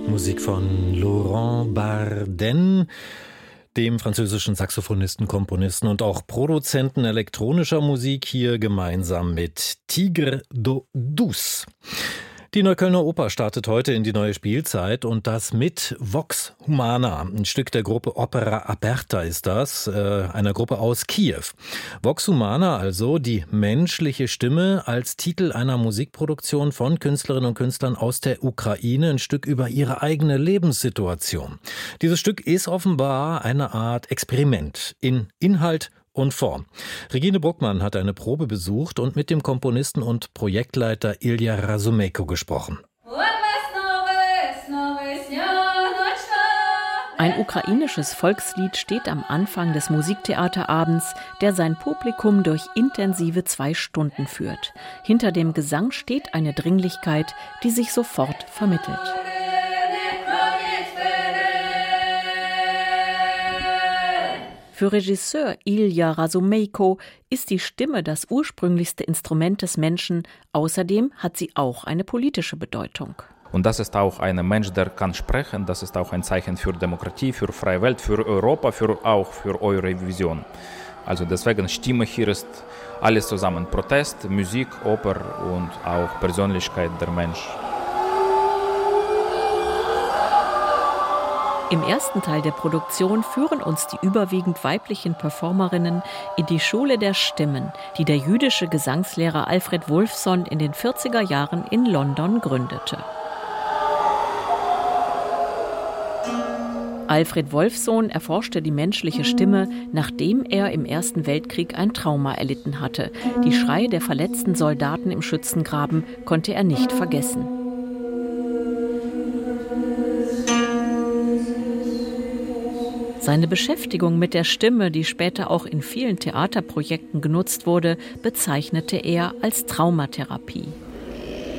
Musik von Laurent Barden, dem französischen Saxophonisten, Komponisten und auch Produzenten elektronischer Musik, hier gemeinsam mit Tigre d'eau douce. Die Neuköllner Oper startet heute in die neue Spielzeit und das mit Vox Humana. Ein Stück der Gruppe Opera Aperta ist das, einer Gruppe aus Kiew. Vox Humana, also die menschliche Stimme, als Titel einer Musikproduktion von Künstlerinnen und Künstlern aus der Ukraine, ein Stück über ihre eigene Lebenssituation. Dieses Stück ist offenbar eine Art Experiment in Inhalt und Form. Regine Bruckmann hat eine Probe besucht und mit dem Komponisten und Projektleiter Ilja Razumejko gesprochen. Ein ukrainisches Volkslied steht am Anfang des Musiktheaterabends, der sein Publikum durch intensive 2 Stunden führt. Hinter dem Gesang steht eine Dringlichkeit, die sich sofort vermittelt. Für Regisseur Ilja Razumejko ist die Stimme das ursprünglichste Instrument des Menschen. Außerdem hat sie auch eine politische Bedeutung. Und das ist auch ein Mensch, der kann sprechen. Das ist auch ein Zeichen für Demokratie, für freie Welt, für Europa, auch für eure Vision. Also deswegen Stimme hier ist alles zusammen. Protest, Musik, Oper und auch Persönlichkeit der Mensch. Im ersten Teil der Produktion führen uns die überwiegend weiblichen Performerinnen in die Schule der Stimmen, die der jüdische Gesangslehrer Alfred Wolfson in den 40er Jahren in London gründete. Alfred Wolfson erforschte die menschliche Stimme, nachdem er im Ersten Weltkrieg ein Trauma erlitten hatte. Die Schreie der verletzten Soldaten im Schützengraben konnte er nicht vergessen. Seine Beschäftigung mit der Stimme, die später auch in vielen Theaterprojekten genutzt wurde, bezeichnete er als Traumatherapie.